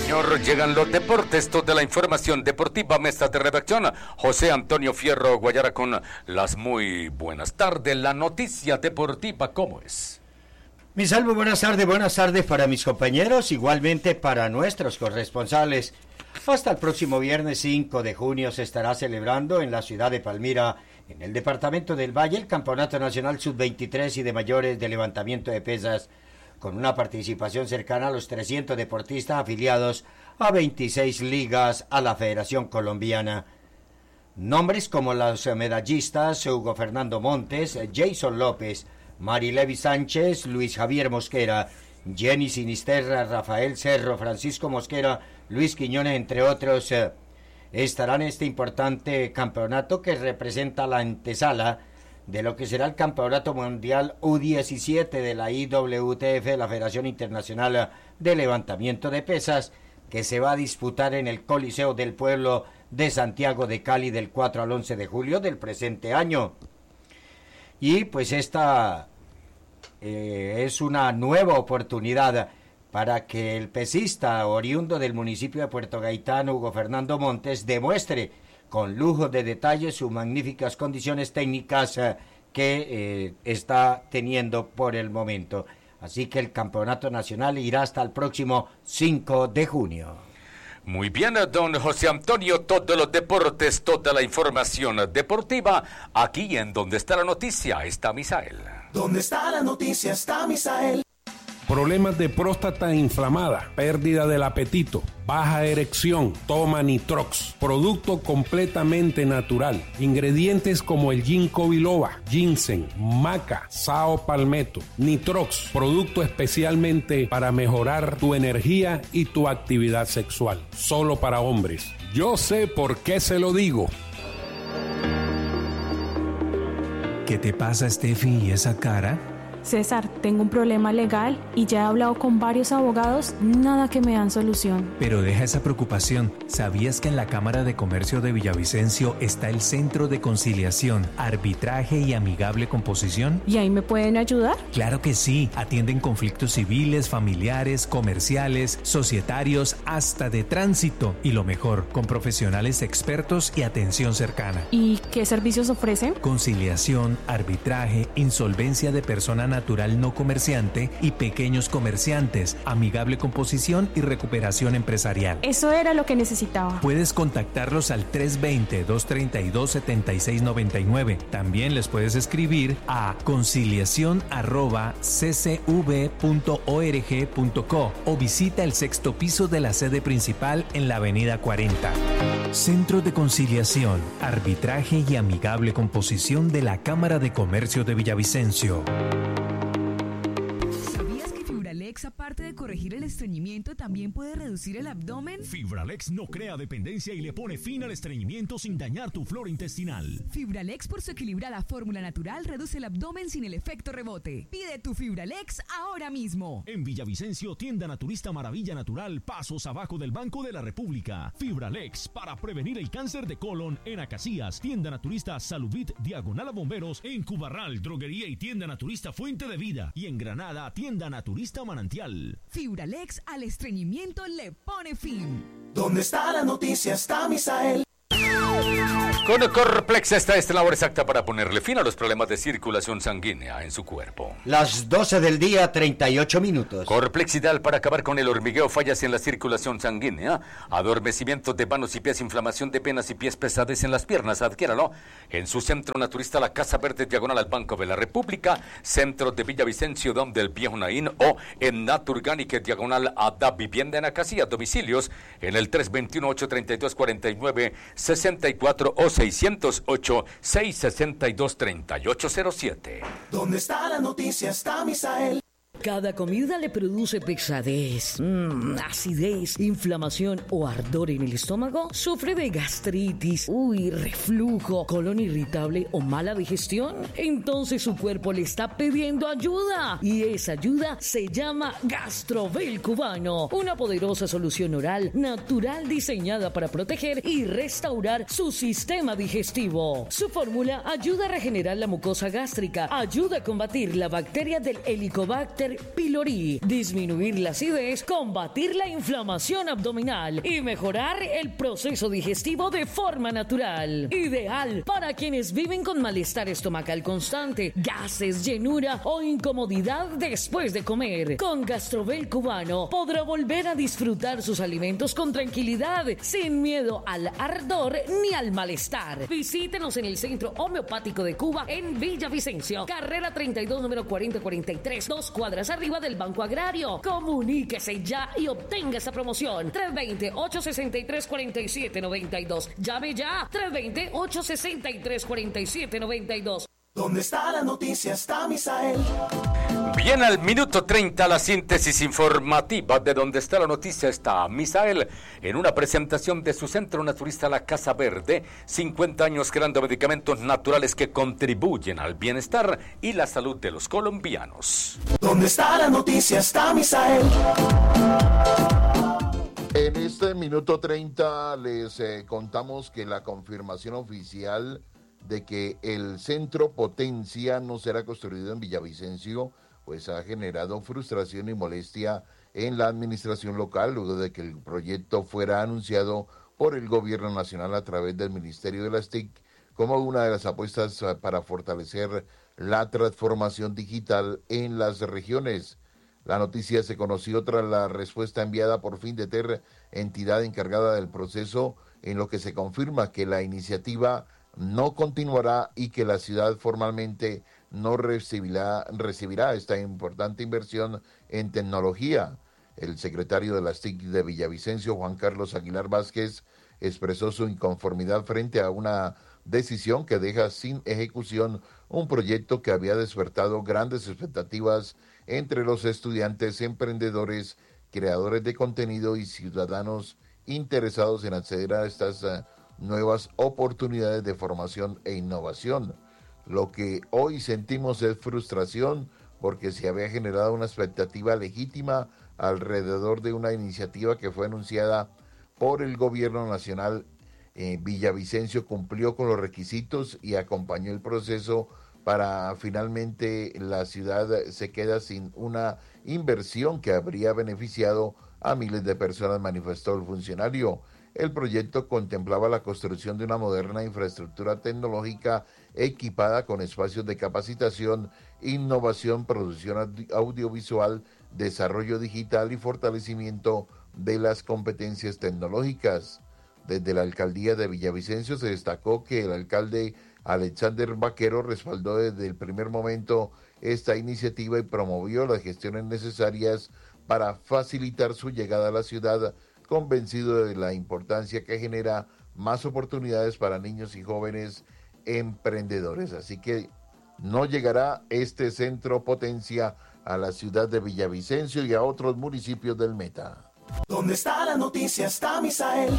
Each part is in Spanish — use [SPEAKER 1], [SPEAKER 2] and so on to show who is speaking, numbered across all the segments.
[SPEAKER 1] señor, llegan los deportes, toda la información deportiva, mesa de redacción, José Antonio Fierro Guayara con las muy buenas tardes, la noticia deportiva, ¿cómo es?
[SPEAKER 2] Misael, buenas tardes para mis compañeros, igualmente para nuestros corresponsales. Hasta el próximo viernes 5 de junio se estará celebrando en la ciudad de Palmira, en el departamento del Valle, el Campeonato Nacional Sub-23 y de mayores de levantamiento de pesas, con una participación cercana a los 300 deportistas afiliados a 26 ligas a la Federación Colombiana. Nombres como los medallistas Hugo Fernando Montes, Jason López, Marilevi Sánchez, Luis Javier Mosquera, Jenny Sinisterra, Rafael Cerro, Francisco Mosquera, Luis Quiñones, entre otros, estarán en este importante campeonato que representa la antesala de lo que será el Campeonato Mundial U17 de la IWTF, la Federación Internacional de Levantamiento de Pesas, que se va a disputar en el Coliseo del Pueblo de Santiago de Cali del 4 al 11 de julio del presente año. Y pues esta es una nueva oportunidad para que el pesista oriundo del municipio de Puerto Gaitán, Hugo Fernando Montes, demuestre con lujo de detalles sus magníficas condiciones técnicas que está teniendo por el momento. Así que el campeonato nacional irá hasta el próximo 5 de junio.
[SPEAKER 1] Muy bien, don José Antonio, todos los deportes, toda la información deportiva, aquí en Donde está la noticia, está Misael.
[SPEAKER 3] Donde está la noticia, está Misael.
[SPEAKER 4] Problemas de próstata inflamada, pérdida del apetito, baja erección, toma Nitrox, producto completamente natural, ingredientes como el ginkgo biloba, ginseng, maca, sao palmetto, Nitrox, producto especialmente para mejorar tu energía y tu actividad sexual, solo para hombres. Yo sé por qué se lo digo.
[SPEAKER 5] ¿Qué te pasa, Steffi, y esa cara?
[SPEAKER 6] César, tengo un problema legal y ya he hablado con varios abogados, nada que me dan solución.
[SPEAKER 5] Pero deja esa preocupación. ¿Sabías que en la Cámara de Comercio de Villavicencio está el Centro de Conciliación, Arbitraje y Amigable Composición?
[SPEAKER 6] ¿Y ahí me pueden ayudar?
[SPEAKER 5] Claro que sí. Atienden conflictos civiles, familiares, comerciales, societarios, hasta de tránsito. Y lo mejor, con profesionales expertos y atención cercana.
[SPEAKER 6] ¿Y qué servicios ofrecen?
[SPEAKER 5] Conciliación, arbitraje, insolvencia de persona natural no comerciante y pequeños comerciantes, amigable composición y recuperación empresarial.
[SPEAKER 6] Eso era lo que necesitaba.
[SPEAKER 5] Puedes contactarlos al 320-232-7699. También les puedes escribir a conciliación@ccv.org.co o visita el 6º piso de la sede principal en la avenida 40. Centro de Conciliación, Arbitraje y Amigable Composición de la Cámara de Comercio de Villavicencio.
[SPEAKER 7] Aparte de corregir el estreñimiento, también puede reducir el abdomen.
[SPEAKER 8] Fibralex no crea dependencia y le pone fin al estreñimiento sin dañar tu flora intestinal.
[SPEAKER 7] Fibralex, por su equilibrada fórmula natural, reduce el abdomen sin el efecto rebote. Pide tu Fibralex ahora mismo.
[SPEAKER 8] En Villavicencio, tienda naturista Maravilla Natural, pasos abajo del Banco de la República. Fibralex, para prevenir el cáncer de colon. En Acacías, tienda naturista Salubit, diagonal a Bomberos. En Cubarral, droguería y tienda naturista Fuente de Vida. Y en Granada, tienda naturista Manantial.
[SPEAKER 7] Fibralex al estreñimiento le pone fin.
[SPEAKER 3] ¿Dónde está la noticia? Está Misael.
[SPEAKER 1] Con Corplex esta es la hora exacta para ponerle fin a los problemas de circulación sanguínea en su cuerpo.
[SPEAKER 2] Las 12 del día, 38 minutos.
[SPEAKER 1] Corplex ideal para acabar con el hormigueo, fallas en la circulación sanguínea, adormecimiento de manos y pies, inflamación de penas y pies, pesadez en las piernas. Adquiéralo en su centro naturista La Casa Verde, diagonal al Banco de la República, centro de Villavicencio, donde el Viejo Naín, o en Naturganic, diagonal a Da Vivienda en Acacía. Domicilios en el 321-832-49-64 o 608-662-3807.
[SPEAKER 3] ¿Dónde está la noticia? Está Misael.
[SPEAKER 9] Cada comida le produce pesadez, acidez, inflamación o ardor en el estómago. ¿Sufre de gastritis, reflujo, colon irritable o mala digestión? Entonces su cuerpo le está pidiendo ayuda. Y esa ayuda se llama Gastrobel Cubano. Una poderosa solución oral natural diseñada para proteger y restaurar su sistema digestivo. Su fórmula ayuda a regenerar la mucosa gástrica, ayuda a combatir la bacteria del Helicobacter Super Pylori, disminuir la acidez, combatir la inflamación abdominal y mejorar el proceso digestivo de forma natural. Ideal para quienes viven con malestar estomacal constante, gases, llenura o incomodidad después de comer. Con Gastrobel cubano podrá volver a disfrutar sus alimentos con tranquilidad, sin miedo al ardor ni al malestar. Visítenos en el Centro Homeopático de Cuba en Villavicencio, carrera 32, número 4043, 2 cuadras arriba del Banco Agrario. Comuníquese ya y obtenga esa promoción. 320-863-4792. Llame ya. 320-863-4792.
[SPEAKER 3] ¿Dónde está la noticia? Está Misael.
[SPEAKER 1] Bien, al minuto 30, la síntesis informativa de Donde está la noticia está Misael en una presentación de su centro naturista La Casa Verde, 50 años creando medicamentos naturales que contribuyen al bienestar y la salud de los colombianos.
[SPEAKER 3] ¿Dónde está la noticia? Está Misael.
[SPEAKER 10] En este minuto 30 les contamos que la confirmación oficial de que el centro Potencia no será construido en Villavicencio, pues ha generado frustración y molestia en la administración local, luego de que el proyecto fuera anunciado por el gobierno nacional a través del Ministerio de las TIC como una de las apuestas para fortalecer la transformación digital en las regiones. La noticia se conoció tras la respuesta enviada por Findeter, entidad encargada del proceso, en lo que se confirma que la iniciativa no continuará y que la ciudad formalmente no recibirá esta importante inversión en tecnología. El secretario de las TIC de Villavicencio, Juan Carlos Aguilar Vázquez, expresó su inconformidad frente a una decisión que deja sin ejecución un proyecto que había despertado grandes expectativas entre los estudiantes, emprendedores, creadores de contenido y ciudadanos interesados en acceder a estas nuevas oportunidades de formación e innovación. Lo que hoy sentimos es frustración porque se había generado una expectativa legítima alrededor de una iniciativa que fue anunciada por el gobierno nacional. Villavicencio cumplió con los requisitos y acompañó el proceso para finalmente la ciudad se queda sin una inversión que habría beneficiado a miles de personas, manifestó el funcionario. El proyecto contemplaba la construcción de una moderna infraestructura tecnológica equipada con espacios de capacitación, innovación, producción audiovisual, desarrollo digital y fortalecimiento de las competencias tecnológicas. Desde la alcaldía de Villavicencio se destacó que el alcalde Alexander Vaquero respaldó desde el primer momento esta iniciativa y promovió las gestiones necesarias para facilitar su llegada a la ciudad, convencido de la importancia que genera más oportunidades para niños y jóvenes emprendedores. Así que no llegará este centro Potencia a la ciudad de Villavicencio y a otros municipios del Meta.
[SPEAKER 3] ¿Dónde está la noticia? Está Misael.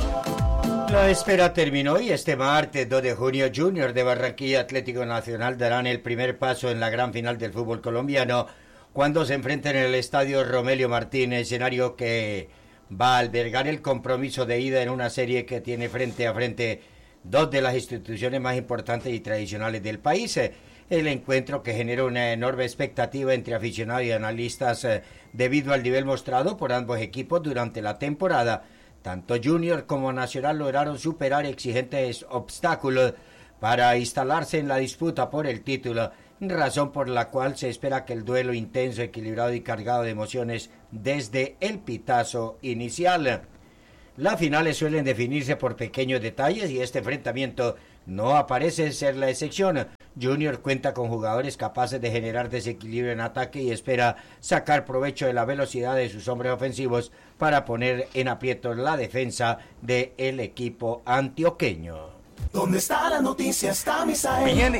[SPEAKER 2] La espera terminó y este martes 2 de junio Junior de Barranquilla Atlético Nacional darán el primer paso en la gran final del fútbol colombiano cuando se enfrenten en el estadio Romelio Martínez, escenario que va a albergar el compromiso de ida en una serie que tiene frente a frente dos de las instituciones más importantes y tradicionales del país. El encuentro que genera una enorme expectativa entre aficionados y analistas debido al nivel mostrado por ambos equipos durante la temporada. Tanto Junior como Nacional lograron superar exigentes obstáculos para instalarse en la disputa por el título, razón por la cual se espera que el duelo intenso, equilibrado y cargado de emociones desde el pitazo inicial. Las finales suelen definirse por pequeños detalles y este enfrentamiento no aparece ser la excepción. Junior cuenta con jugadores capaces de generar desequilibrio en ataque y espera sacar provecho de la velocidad de sus hombres ofensivos para poner en aprietos la defensa del equipo antioqueño.
[SPEAKER 3] ¿Dónde está la noticia? Está Misael.
[SPEAKER 1] Bien,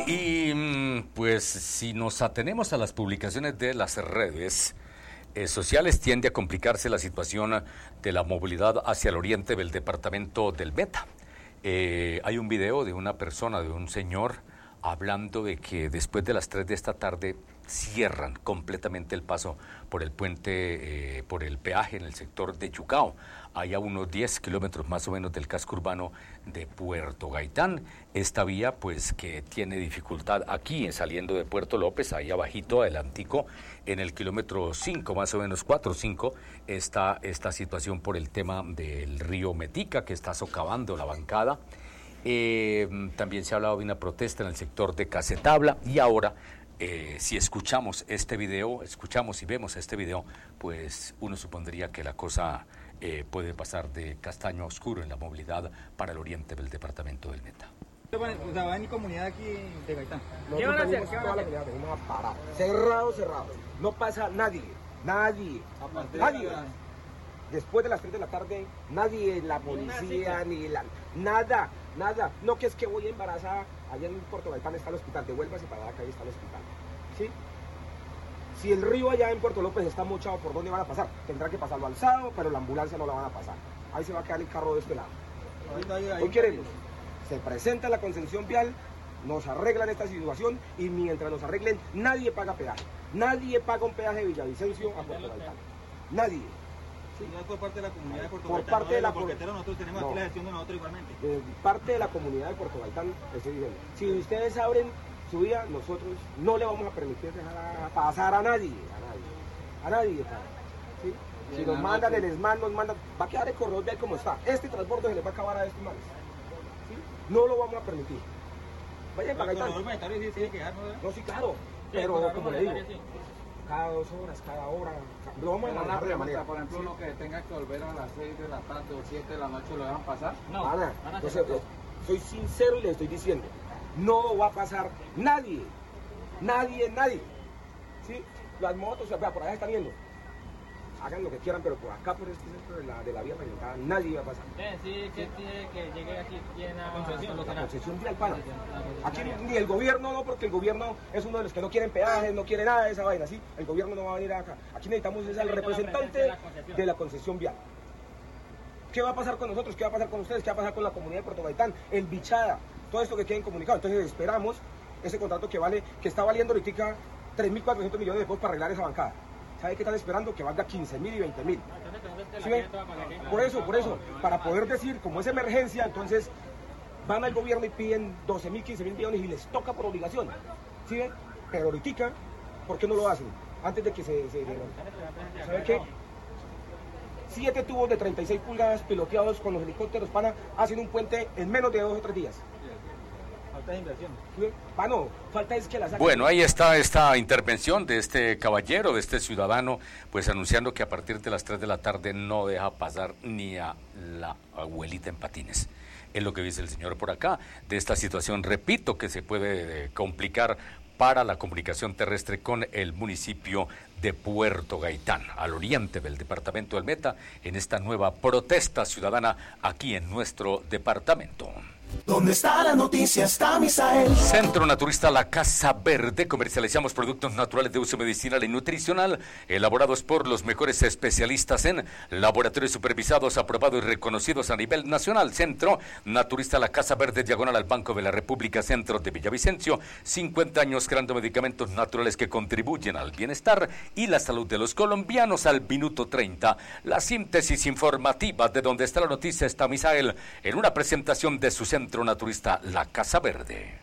[SPEAKER 1] y pues si nos atenemos a las publicaciones de las redes sociales, tiende a complicarse la situación de la movilidad hacia el oriente del departamento del Meta. Hay un video de una persona, de un señor, hablando de que después de las 3 de esta tarde cierran completamente el paso por el puente, por el peaje en el sector de Yucao, hay a unos 10 kilómetros más o menos del casco urbano de Puerto Gaitán. Esta vía, pues, que tiene dificultad aquí, saliendo de Puerto López, ahí abajito, adelantico, en el kilómetro 5, más o menos 4 o 5, está esta situación por el tema del río Metica, que está socavando la bancada. También se ha hablado de una protesta en el sector de Casetabla, y ahora, si escuchamos este video, escuchamos y vemos este video, pues uno supondría que la cosa puede pasar de castaño a oscuro en la movilidad para el oriente del departamento del Meta.
[SPEAKER 11] O sea, va en mi comunidad aquí de Gaitán.
[SPEAKER 12] ¿Qué van a hacer? Venimos a parar. Cerrado. No pasa nadie. Nadie. Después de las 3 de la tarde, nadie, la policía, ni la... Nada. No, que es que voy embarazada. Allá en Puerto Gaitán está el hospital. Devuélvase para acá, ahí está el hospital. ¿Sí? Si el río allá en Puerto López está mochado, ¿por dónde van a pasar? Tendrán que pasarlo alzado, pero la ambulancia no la van a pasar. Ahí se va a quedar el carro de este lado. Hoy queremos. Se presenta la contención vial, nos arreglan esta situación y mientras nos arreglen, nadie paga peaje. Nadie paga un peaje de Villavicencio a Puerto Gaitán. Nadie.
[SPEAKER 11] Sí. No es por parte de la comunidad de Puerto
[SPEAKER 12] Por
[SPEAKER 11] Gaitán.
[SPEAKER 12] parte de la
[SPEAKER 11] comunidad. Nosotros tenemos aquí la gestión de nosotros igualmente.
[SPEAKER 12] De parte de la comunidad de Puerto Gaitán, estoy diciendo. Si ustedes abren su vía, nosotros no le vamos a permitir dejar pasar a nadie. ¿Sí? Si nos mandan el ESMAD, va a quedar el corredor vial como está. Este transbordo se les va a acabar a estos manes. ¿Sí? No lo vamos a permitir. Vayan para Gaitán. No, sí, claro. Pero como le digo, cada 2 horas, cada hora, lo vamos a manejar de manera.
[SPEAKER 13] Por ejemplo, uno que tenga que volver a las 6 de la tarde o 7 de la noche, ¿lo dejan pasar?
[SPEAKER 12] No. Ana, entonces, soy sincero y les estoy diciendo, no va a pasar nadie. ¿Sí? Las motos, o sea, por allá están viendo. Hagan lo que quieran, pero por acá, por este centro de la vía pavimentada, nadie va a pasar.
[SPEAKER 14] Sí, que tiene que llegue aquí llena
[SPEAKER 12] la concesión vial, pana. Aquí ni el gobierno, no, porque el gobierno es uno de los que no quieren peajes, no quiere nada de esa vaina, ¿sí? El gobierno no va a venir acá. Aquí necesitamos es al representante de la concesión vial. ¿Qué va a pasar con nosotros? ¿Qué va a pasar con ustedes? ¿Qué va a pasar con la comunidad de Puerto Gaitán? El Bichada, todo esto que queden comunicado. Entonces esperamos ese contrato que está valiendo ahorita 3.400 millones de pesos para arreglar esa bancada. ¿Sabe qué están esperando? Que valga 15.000 y 20.000. ¿Sí ven? Por eso, para poder decir, como es emergencia, entonces van al gobierno y piden 12.000, 15.000 millones y les toca por obligación. ¿Sí ven? Pero ahorita, ¿por qué no lo hacen? Antes de que ¿sabe qué? 7 tubos de 36 pulgadas piloteados con los helicópteros, pana, hacen un puente en menos de 2 o 3 días.
[SPEAKER 11] Falta inversión.
[SPEAKER 12] Bueno, falta es que la saquen.
[SPEAKER 1] Bueno, ahí está esta intervención de este caballero, de este ciudadano, pues anunciando que a partir de las 3 de la tarde no deja pasar ni a la abuelita en patines. Es lo que dice el señor por acá, de esta situación, repito, que se puede complicar para la comunicación terrestre con el municipio de Puerto Gaitán, al oriente del departamento del Meta, en esta nueva protesta ciudadana aquí en nuestro departamento.
[SPEAKER 3] ¿Dónde está la noticia? Está Misael.
[SPEAKER 1] Centro Naturista La Casa Verde. Comercializamos productos naturales de uso medicinal y nutricional, elaborados por los mejores especialistas en laboratorios supervisados, aprobados y reconocidos a nivel nacional. Centro Naturista La Casa Verde, diagonal al Banco de la República, centro de Villavicencio. 50 años creando medicamentos naturales que contribuyen al bienestar y la salud de los colombianos. Al minuto 30, la síntesis informativa de Donde está la noticia está Misael, en una presentación de su Centro Naturista La Casa Verde.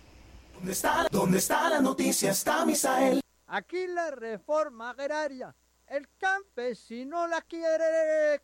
[SPEAKER 3] ¿Dónde está la noticia? Está Misael.
[SPEAKER 15] Aquí la reforma agraria, el campesino la quiere